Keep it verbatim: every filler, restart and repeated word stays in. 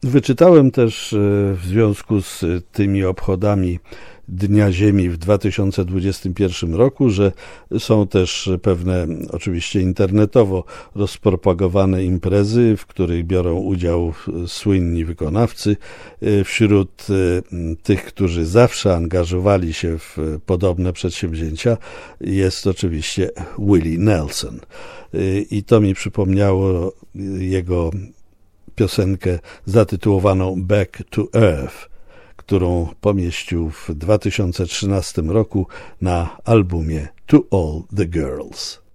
Wyczytałem też w związku z tymi obchodami Dnia Ziemi w dwa tysiące dwudziestym pierwszym roku, że są też pewne, oczywiście internetowo rozpropagowane imprezy, w których biorą udział słynni wykonawcy. Wśród tych, którzy zawsze angażowali się w podobne przedsięwzięcia, jest oczywiście Willie Nelson. I to mi przypomniało jego piosenkę zatytułowaną Back to Earth, którą pomieścił w dwa tysiące trzynastym roku na albumie To All the Girls.